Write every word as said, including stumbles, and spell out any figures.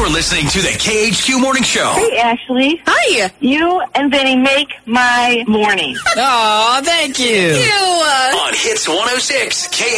You're listening to the K H Q Morning Show. Hey, Ashley. Hi. You and Vinny make my morning. Oh, thank you. You. Uh... On Hits one oh six, K